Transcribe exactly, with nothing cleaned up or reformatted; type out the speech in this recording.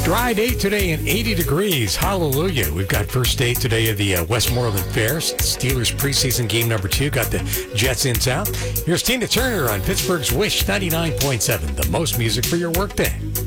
Dry day today and eighty degrees. Hallelujah. We've got first day today of the uh, Westmoreland Fair. Steelers preseason game number two. Got the Jets in town. Here's Tina Turner on Pittsburgh's Wish ninety-nine point seven. The most music for your workday.